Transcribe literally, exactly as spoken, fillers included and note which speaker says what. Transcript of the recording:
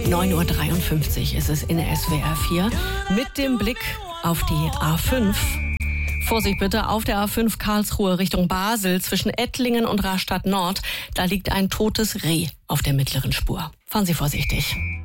Speaker 1: neun Uhr dreiundfünfzig ist es in S W R vier mit dem Blick auf die A fünf. Vorsicht bitte, auf der A fünf Karlsruhe Richtung Basel zwischen Ettlingen und Rastatt Nord. Da liegt ein totes Reh auf der mittleren Spur. Fahren Sie vorsichtig.